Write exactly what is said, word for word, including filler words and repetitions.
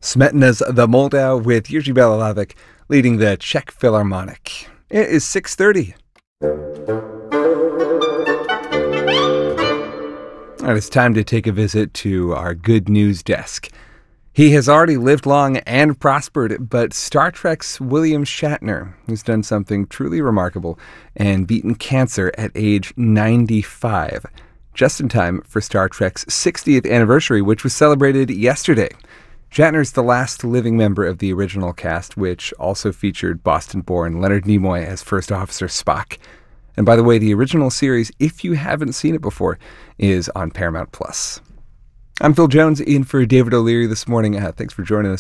Smetana's The Moldau with Jiří Bělohlávek leading the Czech Philharmonic. It is six thirty. All right, it's time to take a visit to our good news desk. He has already lived long and prospered, but Star Trek's William Shatner has done something truly remarkable and beaten cancer at age ninety-five, just in time for Star Trek's sixtieth anniversary, which was celebrated yesterday. Shatner's the last living member of the original cast, which also featured Boston-born Leonard Nimoy as First Officer Spock. And by the way, the original series, if you haven't seen it before, is on Paramount Plus. I'm Phil Jones, in for David O'Leary this morning. Uh, thanks for joining us.